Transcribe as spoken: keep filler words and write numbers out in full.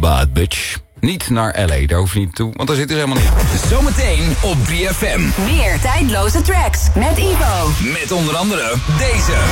bad bitch. Niet naar L A, daar hoef je niet toe, want daar zit er helemaal niet. Zometeen op drie F M. Meer tijdloze tracks met Ivo. Met onder andere deze.